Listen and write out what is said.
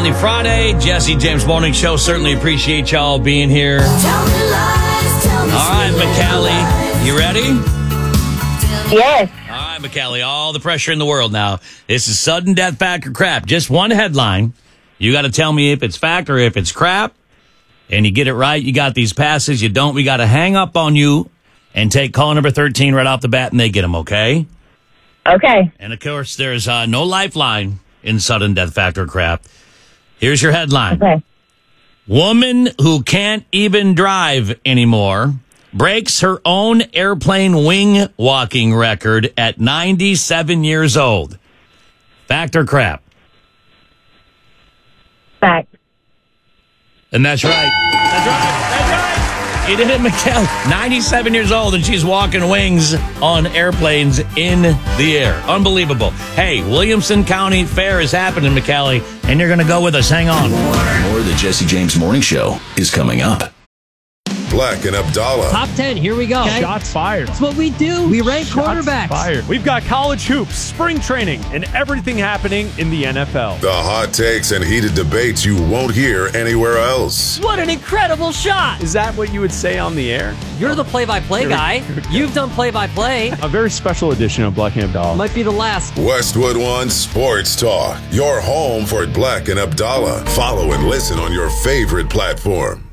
the Friday Jesse James Morning Show. Certainly appreciate y'all being here. All right, McCallie, you ready? Yes. All right, McCallie, all the pressure in the world now. This is sudden death, fact, or crap. Just one headline. You got to tell me if it's fact or if it's crap. And you get it right, you got these passes. You don't, we got to hang up on you and take call number 13 right off the bat, and they get them, okay? Okay. And, of course, there's no lifeline in sudden death, fact, or crap. Here's your headline. Okay. Woman who can't even drive anymore breaks her own airplane wing walking record at 97 years old. Fact or crap? Fact. And that's right. That's right. That's right. You did it, McKell. 97 years old, and she's walking wings on airplanes in the air. Unbelievable. Hey, Williamson County Fair is happening, McCallie, and you're going to go with us. Hang on. More of the Jesse James Morning Show is coming up. Black and Abdallah. Top 10, here we go. Okay. Shots fired. That's what we do. We rank quarterbacks. Fired. We've got college hoops, spring training, and everything happening in the NFL. The hot takes and heated debates you won't hear anywhere else. What an incredible shot. Is that what you would say on the air? You're the play-by-play guy. You've done play-by-play. A very special edition of Black and Abdallah. Might be the last. Westwood One Sports Talk. Your home for Black and Abdallah. Follow and listen on your favorite platform.